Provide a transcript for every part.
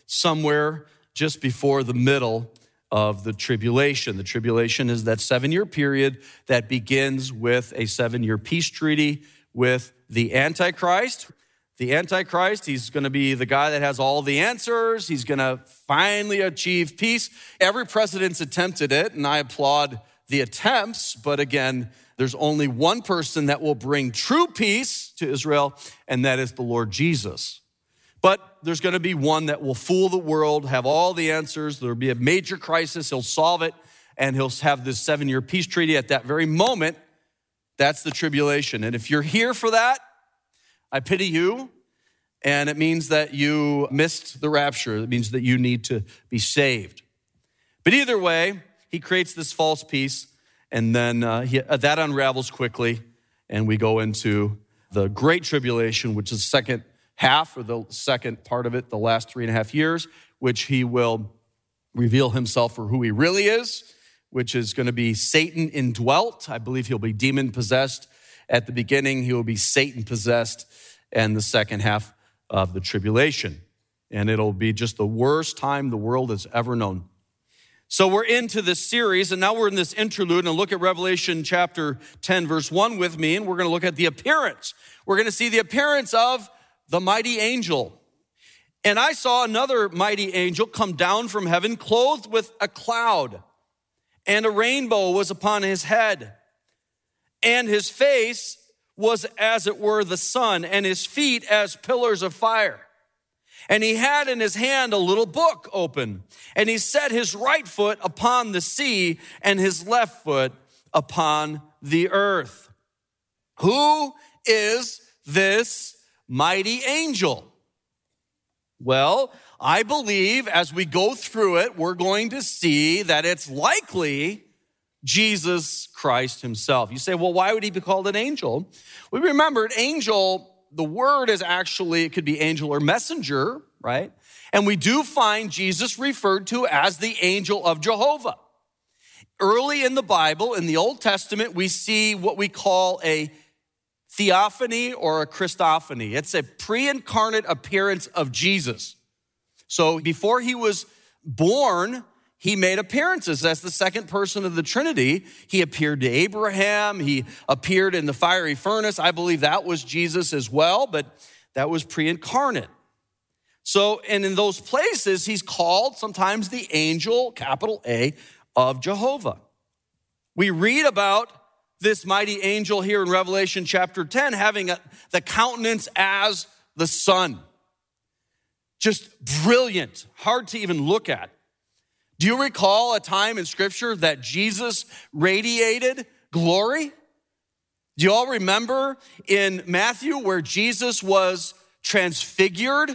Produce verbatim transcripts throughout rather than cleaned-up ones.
somewhere just before the middle of the tribulation. The tribulation is that seven-year period that begins with a seven-year peace treaty with the Antichrist. The Antichrist, he's going to be the guy that has all the answers. He's going to finally achieve peace. Every president's attempted it, and I applaud the attempts. But again, there's only one person that will bring true peace to Israel, and that is the Lord Jesus. But there's going to be one that will fool the world, have all the answers. There'll be a major crisis. He'll solve it, and he'll have this seven-year peace treaty at that very moment. That's the tribulation. And if you're here for that, I pity you, and it means that you missed the rapture. It means that you need to be saved. But either way, he creates this false peace, and then uh, he, uh, that unravels quickly, and we go into the Great Tribulation, which is the second half, or the second part of it, the last three and a half years, which he will reveal himself for who he really is, which is going to be Satan indwelt. I believe he'll be demon-possessed at the beginning. He will be Satan-possessed in the second half of the tribulation. And it'll be just the worst time the world has ever known. So we're into this series, and now we're in this interlude, and look at Revelation chapter ten, verse one with me, and we're going to look at the appearance. We're going to see the appearance of the mighty angel. And I saw another mighty angel come down from heaven, clothed with a cloud, and a rainbow was upon his head. And his face was as it were the sun, and his feet as pillars of fire. And he had in his hand a little book open, and he set his right foot upon the sea and his left foot upon the earth. Who is this mighty angel? Well, I believe as we go through it, we're going to see that it's likely Jesus Christ himself. You say, well, why would he be called an angel? We remembered angel, the word is actually, it could be angel or messenger, right? And we do find Jesus referred to as the angel of Jehovah. Early in the Bible, in the Old Testament, we see what we call a theophany or a Christophany. It's a pre-incarnate appearance of Jesus. So before he was born, he made appearances as the second person of the Trinity. He appeared to Abraham. He appeared in the fiery furnace. I believe that was Jesus as well, but that was pre-incarnate. So, and in those places, he's called sometimes the angel, capital A, of Jehovah. We read about this mighty angel here in Revelation chapter ten having a, the countenance as the sun. Just brilliant, hard to even look at. Do you recall a time in Scripture that Jesus radiated glory? Do you all remember in Matthew where Jesus was transfigured?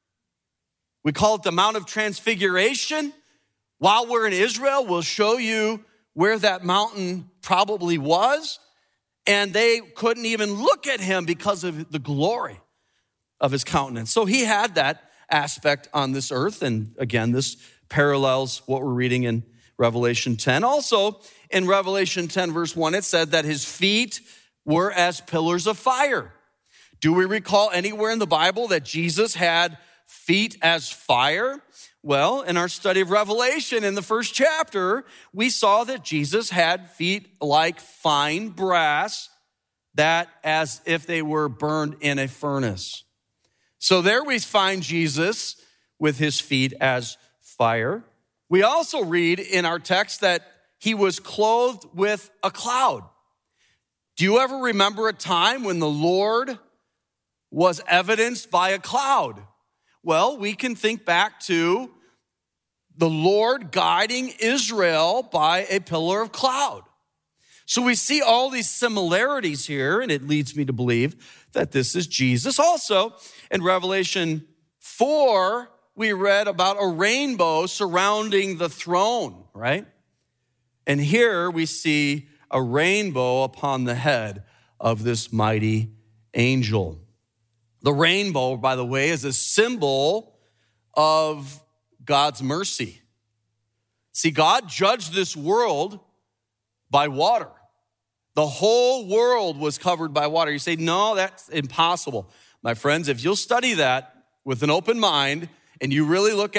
We call it the Mount of Transfiguration. While we're in Israel, we'll show you where that mountain probably was. And they couldn't even look at him because of the glory of his countenance. So he had that aspect on this earth. And again, this parallels what we're reading in Revelation ten. Also, in Revelation ten, verse one, it said that his feet were as pillars of fire. Do we recall anywhere in the Bible that Jesus had feet as fire? Well, in our study of Revelation in the first chapter, we saw that Jesus had feet like fine brass, that as if they were burned in a furnace. So there we find Jesus with his feet as fire. We also read in our text that he was clothed with a cloud. Do you ever remember a time when the Lord was evidenced by a cloud? Well, we can think back to the Lord guiding Israel by a pillar of cloud. So we see all these similarities here, and it leads me to believe that this is Jesus. Also, in Revelation four, we read about a rainbow surrounding the throne, right? And here we see a rainbow upon the head of this mighty angel. The rainbow, by the way, is a symbol of God's mercy. See, God judged this world by water. The whole world was covered by water. You say, no, that's impossible. My friends, if you'll study that with an open mind and you really look